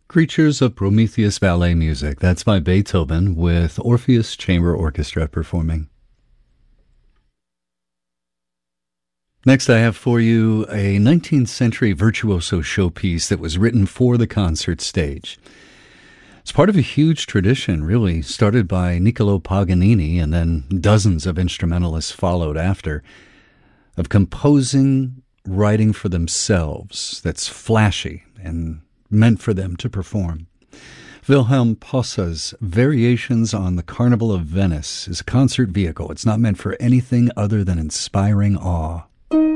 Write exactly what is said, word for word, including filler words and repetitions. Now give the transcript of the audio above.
Creatures of Prometheus Ballet Music. That's by Beethoven with Orpheus Chamber Orchestra performing. Next, I have for you a nineteenth century virtuoso showpiece that was written for the concert stage. It's part of a huge tradition, really, started by Niccolò Paganini, and then dozens of instrumentalists followed after, of composing, writing for themselves that's flashy and meant for them to perform. Wilhelm Possa's Variations on the Carnival of Venice is a concert vehicle. It's not meant for anything other than inspiring awe.